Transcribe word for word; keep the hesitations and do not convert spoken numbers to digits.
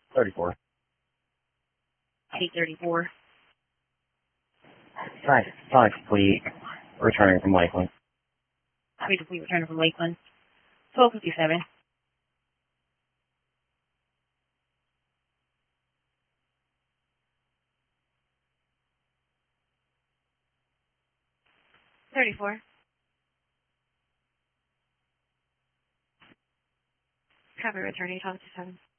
thirty-four. eight thirty-four. Five, five complete, returning from Lakeland. Three complete, returning from Lakeland. twelve fifty-seven. thirty-four. Copy, returning twelve fifty-seven.